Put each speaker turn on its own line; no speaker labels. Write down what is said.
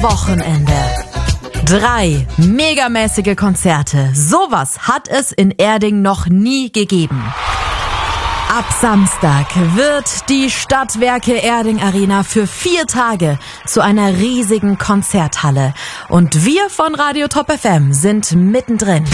Wochenende. 3 megamäßige Konzerte. Sowas hat es in Erding noch nie gegeben. Ab Samstag wird die Stadtwerke Erding Arena für 4 Tage zu einer riesigen Konzerthalle. Und wir von Radio Top FM sind mittendrin.